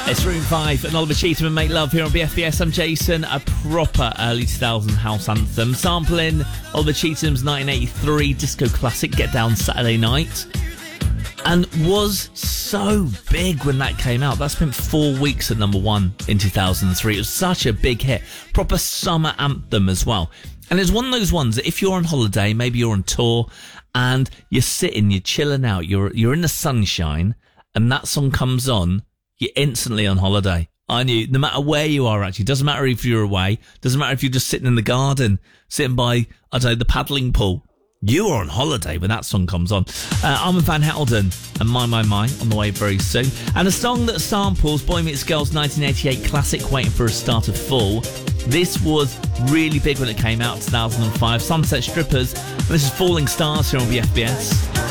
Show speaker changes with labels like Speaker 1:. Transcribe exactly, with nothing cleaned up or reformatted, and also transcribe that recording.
Speaker 1: It's Room five and Oliver Cheatham, Make Love here on B F B S. I'm Jason. A proper early two thousands house anthem. Sampling Oliver Cheatham's nineteen eighty-three disco classic, Get Down Saturday Night. And was so big when that came out. That spent four weeks at number one in two thousand three. It was such a big hit. Proper summer anthem as well. And it's one of those ones that if you're on holiday, maybe you're on tour, and you're sitting, you're chilling out, you're you're in the sunshine, and that song comes on, you're instantly on holiday. I knew, no matter where you are actually, doesn't matter if you're away, doesn't matter if you're just sitting in the garden, sitting by, I don't know, the paddling pool. You are on holiday when that song comes on. Uh, Armand Van Helden and My My My on the way very soon. And a song that samples Boy Meets Girl's nineteen eighty-eight classic Waiting for a Star to Fall. This was really big when it came out, two thousand five. Sunset Strippers. And this is Falling Stars here on B F B S.